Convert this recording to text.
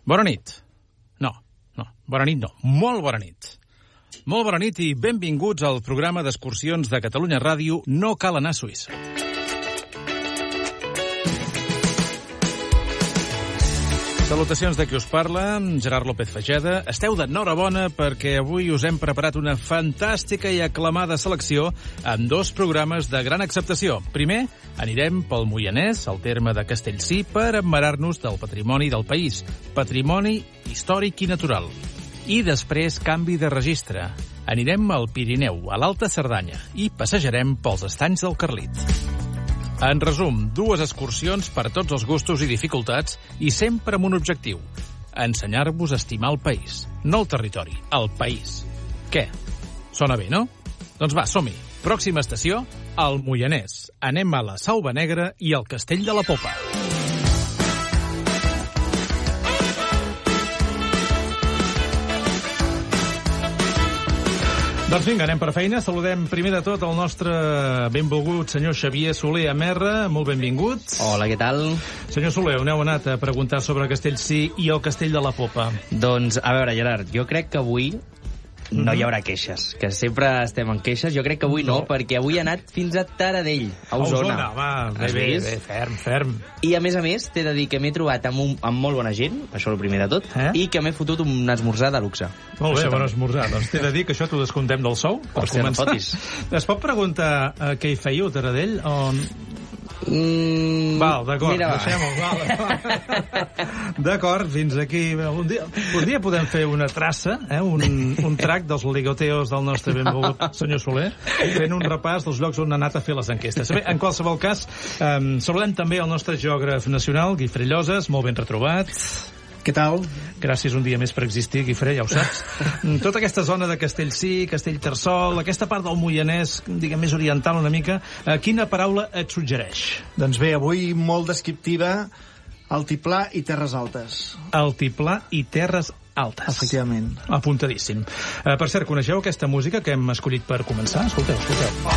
Bona nit. No, bona nit no. Molt bona nit. Molt bona nit i benvinguts al programa d'excursions de Catalunya Ràdio No cal anar a Suïssa. Salutacions de qui us parla, Gerard López Fageda. Esteu d'enhorabona perquè avui us hem preparat una fantàstica i aclamada selecció amb 2 programes de gran acceptació. Primer, anirem pel Moianès, al terme de Castellcí, per admirar-nos del patrimoni del país, patrimoni històric i natural. I després, canvi de registre. Anirem al Pirineu, a l'Alta Cerdanya, i passejarem pels estanys del Carlit. En resum, 2 excursions per a tots els gustos i dificultats i sempre amb un objectiu: ensenyar-vos a estimar el país. No el territori, el país. Què? Sona bé, no? Doncs va, som-hi. Pròxima estació, al Moianès. Anem a la Sauva Negra i al Castell de la Popa. Doncs vinga, anem per feina. Saludem primer de tot el nostre benvolgut senyor Xavier Soler Amerra. Molt benvingut. Hola, què tal? Senyor Soler, on heu anat a preguntar sobre Castellcí i el Castell de la Popa? Doncs, a veure, Gerard, jo crec que avui no hi haurà queixes, que sempre estem en queixes. Jo crec que avui no, perquè avui he anat fins a Taradell, a Osona. Va, bé, ferm. I a més, t'he de dir que m'he trobat amb molt bona gent, això el primer de tot, i que m'he fotut un esmorzar de luxe. Molt bé, bon esmorzar. Doncs t'he de dir que això t'ho descomptem del sou, per començar. Es pot preguntar què hi fèieu a Taradell? Val, d'acord, deixem-ho. D'acord, fins aquí. Un dia podem fer una traça, un trac dels ligoteos del nostre benvolgut senyor Soler, fent un repàs dels llocs on ha anat a fer les enquestes. Bé, en qualsevol cas, saludem també el nostre geògraf nacional, Guifré Lloses, molt ben retrobat. Què tal? Gràcies un dia més per existir, Guifré, ja ho saps. Tota aquesta zona de Castellcí, Castellterçol, aquesta part del Moianès, diguem, més oriental una mica, quina paraula et suggereix? Doncs bé, avui molt descriptiva, altiplà i terres altes. Altiplà i terres altes. Efectivament. Apuntadíssim. Per cert, coneixeu aquesta música que hem escollit per començar? Escolteu.